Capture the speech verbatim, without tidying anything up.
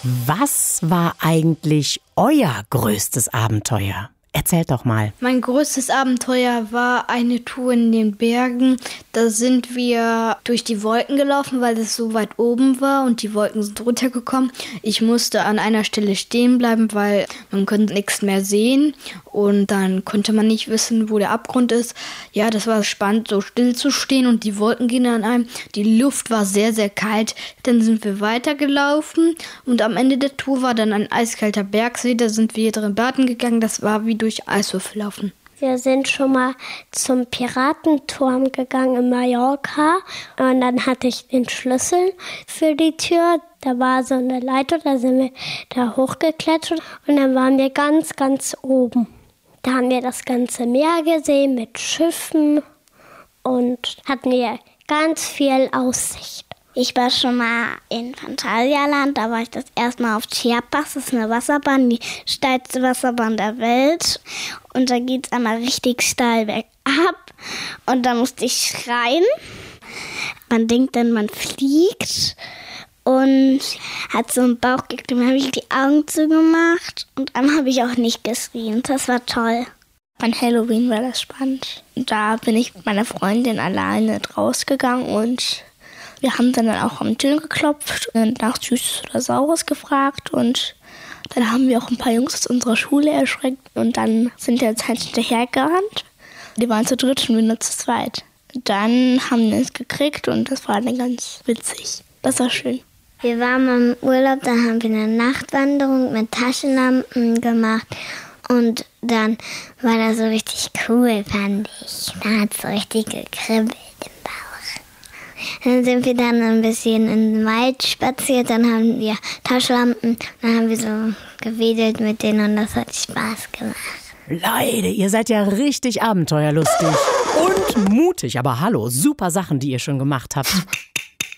Was war eigentlich euer größtes Abenteuer? Erzählt doch mal. Mein größtes Abenteuer war eine Tour in den Bergen. Da sind wir durch die Wolken gelaufen, weil es so weit oben war und die Wolken sind runtergekommen. Ich musste an einer Stelle stehen bleiben, weil man konnte nichts mehr sehen und dann konnte man nicht wissen, wo der Abgrund ist. Ja, das war spannend, so still zu stehen und die Wolken gingen an einem. Die Luft war sehr, sehr kalt. Dann sind wir weitergelaufen und am Ende der Tour war dann ein eiskalter Bergsee. Da sind wir drin baden gegangen. Das war wie durch Eiswürfel laufen. Wir sind schon mal zum Piratenturm gegangen in Mallorca und dann hatte ich den Schlüssel für die Tür. Da war so eine Leiter, da sind wir da hochgeklettert und dann waren wir ganz, ganz oben. Da haben wir das ganze Meer gesehen mit Schiffen und hatten wir ganz viel Aussicht. Ich war schon mal in Phantasialand, da war ich das erste Mal auf Chiapas, das ist eine Wasserbahn, die steilste Wasserbahn der Welt. Und da geht es einmal richtig steil bergab und da musste ich schreien. Man denkt dann, man fliegt und hat so einen Bauch gekriegt, dann habe ich die Augen zugemacht und dann habe ich auch nicht geschrien. Das war toll. An Halloween war das spannend. Da bin ich mit meiner Freundin alleine rausgegangen und wir haben dann auch am Türen geklopft und nach Süßes oder Saures gefragt und dann haben wir auch ein paar Jungs aus unserer Schule erschreckt und dann sind wir jetzt halt hinterhergerannt. Die waren zu dritt und wir nur zu zweit. Dann haben wir es gekriegt und das war dann ganz witzig. Das war schön. Wir waren mal im Urlaub, da haben wir eine Nachtwanderung mit Taschenlampen gemacht und dann war das so richtig cool, fand ich. Da hat es so richtig gekribbelt im Bauch. Dann sind wir dann ein bisschen in den Wald spaziert, dann haben wir Taschenlampen, dann haben wir so gewedelt mit denen und das hat Spaß gemacht. Leute, ihr seid ja richtig abenteuerlustig und mutig. Aber hallo, super Sachen, die ihr schon gemacht habt.